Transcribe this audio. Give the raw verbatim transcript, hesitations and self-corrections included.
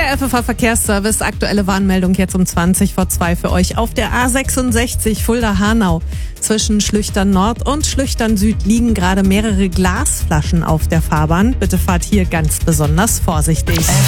Der F F H-Verkehrsservice, aktuelle Warnmeldung jetzt um zwanzig vor zwei für euch. Auf der A sechsundsechzig Fulda-Hanau zwischen Schlüchtern Nord und Schlüchtern Süd liegen gerade mehrere Glasflaschen auf der Fahrbahn. Bitte fahrt hier ganz besonders vorsichtig.